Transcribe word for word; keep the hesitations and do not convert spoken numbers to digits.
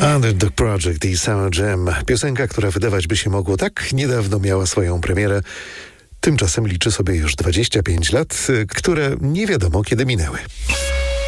Underdog Project i Summer Jam. Piosenka, która wydawać by się mogło tak niedawno miała swoją premierę. Tymczasem liczy sobie już dwadzieścia pięć lat, które nie wiadomo kiedy minęły.